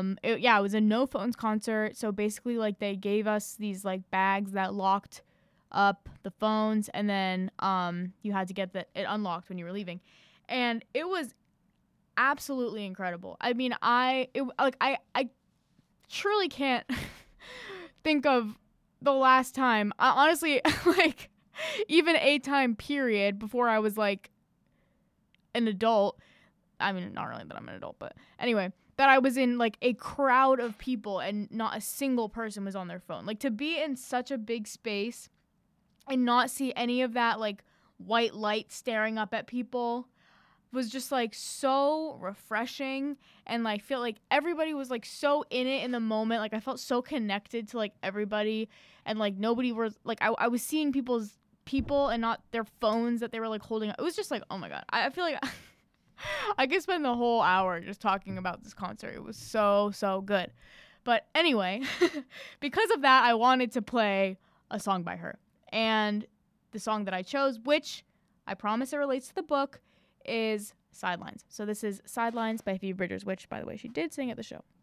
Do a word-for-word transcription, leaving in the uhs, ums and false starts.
um, it, yeah, it was a no phones concert. So basically, like, they gave us these like bags that locked up the phones, and then um, you had to get the, it unlocked when you were leaving, and it was absolutely incredible. I mean, I it, like I I truly can't think of the last time. I, honestly, like even a time period before I was like an adult. I mean, not really that I'm an adult, but anyway, that I was in like a crowd of people and not a single person was on their phone. Like, to be in such a big space and not see any of that like white light staring up at people was just like so refreshing, and like feel like everybody was like so in it in the moment. Like, I felt so connected to like everybody, and like nobody was like, I, I was seeing people's people and not their phones that they were like holding. It was just like, oh my God, I, I feel like I could spend the whole hour just talking about this concert. It was so, so good. But anyway, because of that, I wanted to play a song by her. And the song that I chose, which I promise it relates to the book, is Sidelines. So this is Sidelines by Phoebe Bridgers, which, by the way, she did sing at the show.